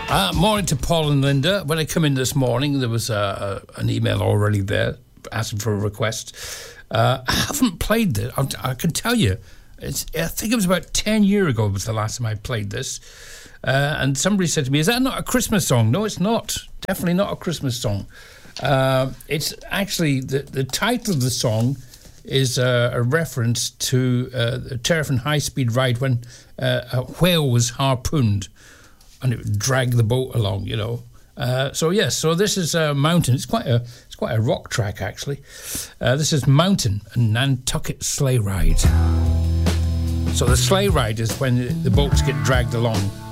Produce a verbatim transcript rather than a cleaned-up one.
Uh, morning to Paul and Linda. When I come in this morning, there was uh, a, an email already there asking for a request. Uh, I haven't played this. I, I can tell you, it's, I think it was about ten years ago was the last time I played this. Uh, and somebody said to me, is that not a Christmas song? No, it's not. Definitely not a Christmas song. Uh, it's actually, the, the title of the song is uh, a reference to uh, the terrifying high-speed ride when uh, a whale was harpooned and it would drag the boat along, you know. Uh, so yes, so this is uh, Mountain. It's quite a it's quite a rock track actually. Uh, this is Mountain and Nantucket Sleigh Ride. So the sleigh ride is when the boats get dragged along.